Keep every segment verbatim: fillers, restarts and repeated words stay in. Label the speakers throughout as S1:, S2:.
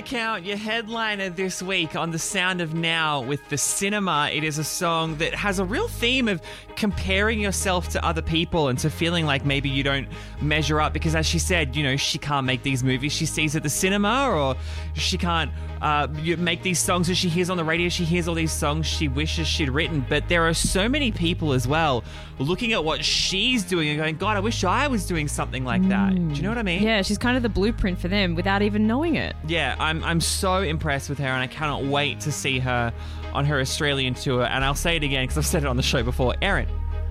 S1: Account, your headliner this week on The Sound of Now with The Cinema. It is a song that has a real theme of comparing yourself to other people and to feeling like maybe you don't measure up because, as she said, you know, she can't make these movies she sees at the cinema, or she can't uh, make these songs that she hears on the radio. She hears all these songs she wishes she'd written, but there are so many people as well looking at what she's doing and going, God, I wish I was doing something like that.
S2: Mm.
S1: Do you know what I mean?
S2: Yeah, she's kind of the blueprint for them without even knowing it.
S1: Yeah, I'm I'm so impressed with her, and I cannot wait to see her on her Australian tour. And I'll say it again because I've said it on the show before. Erin,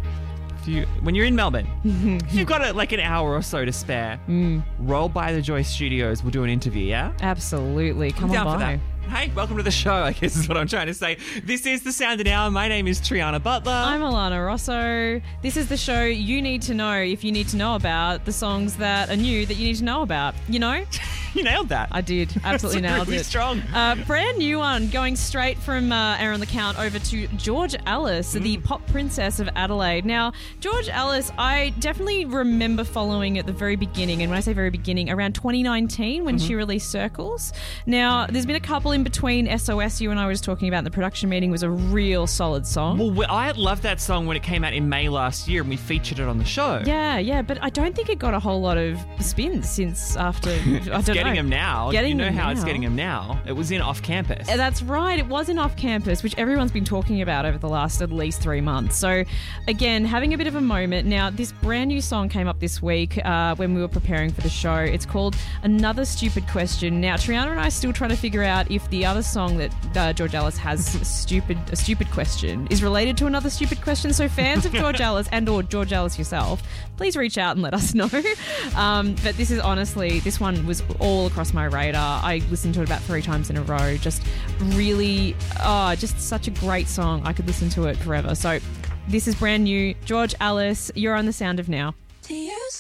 S1: if you when you're in Melbourne, if you've got a, like an hour or so to spare,
S2: mm.
S1: roll by the Joy Studios. We'll do an interview, yeah?
S2: Absolutely. Come
S1: I'm
S2: on
S1: down
S2: by.
S1: for that. Hey, welcome to the show, I guess is what I'm trying to say. This is The Sound of Now. My name is Triana Butler.
S2: I'm Alana Rosso. This is the show you need to know if you need to know about the songs that are new that you need to know about. You know?
S1: You nailed that.
S2: I did. Absolutely
S1: That's
S2: nailed
S1: really
S2: it.
S1: strong.
S2: Uh, brand new one, going straight from uh, Aaron the Count over to George Ellis, mm. the pop princess of Adelaide. Now, George Ellis, I definitely remember following at the very beginning, and when I say very beginning, around twenty nineteen when mm-hmm. she released Circles. Now, there's been a couple in between. S O S, you and I were just talking about in the production meeting, was a real solid song.
S1: Well, I loved that song when it came out in May last year, and we featured it on the show.
S2: Yeah, yeah, but I don't think it got a whole lot of spins since after. I don't know.
S1: Getting them now.
S2: Getting
S1: you know
S2: them
S1: how
S2: now.
S1: It's getting them now. It was in Off Campus.
S2: That's right. It was in Off Campus, which everyone's been talking about over the last at least three months. So, again, having a bit of a moment. Now, this brand new song came up this week uh, when we were preparing for the show. It's called Another Stupid Question. Now, Triana and I are still trying to figure out if the other song that uh, George Ellis has, stupid, a stupid question, is related to another stupid question. So, fans of George Ellis and or George Ellis yourself, please reach out and let us know. Um, but this is honestly, this one was all across my radar. I listened to it about three times in a row. Just really, oh, just such a great song. I could listen to it forever. So this is brand new. George Ellis, you're on The Sound of Now.
S3: To use